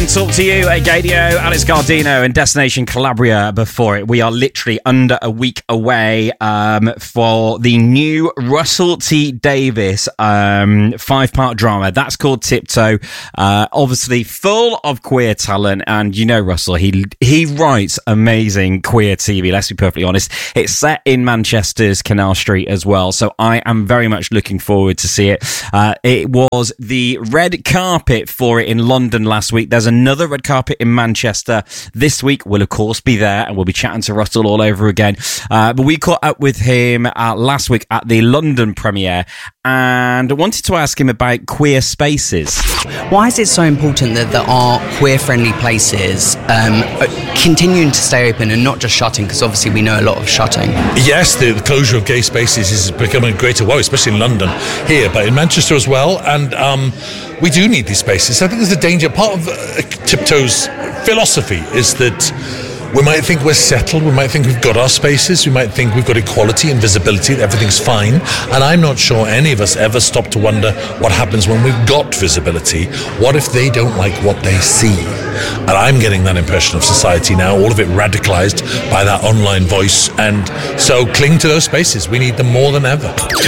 Talk to You, Gadio, Alex Gardino and Destination Calabria before it. We are literally under a week away for the new Russell T Davies 5-part drama. That's called Tiptoe. Obviously full of queer talent, and you know Russell, he writes amazing queer TV, let's be perfectly honest. It's set in Manchester's Canal Street as well, so I am very much looking forward to see it. It was the red carpet for it in London last week. There's another red carpet in Manchester this week. We'll of course be there, and we'll be chatting to Russell all over again. But we caught up with him last week at the London premiere and wanted to ask him about queer spaces. Why is it so important that there are queer-friendly places continuing to stay open and not just shutting? Because obviously we know a lot of shutting. Yes, the closure of gay spaces is becoming a greater worry, especially in London here, but in Manchester as well. And we do need these spaces. I think there's a danger. Part of Tiptoe's philosophy is that we might think we're settled, we might think we've got our spaces, we might think we've got equality and visibility, that everything's fine, and I'm not sure any of us ever stop to wonder what happens when we've got visibility. What if they don't like what they see? And I'm getting that impression of society now, all of it radicalised by that online voice, and so cling to those spaces. We need them more than ever.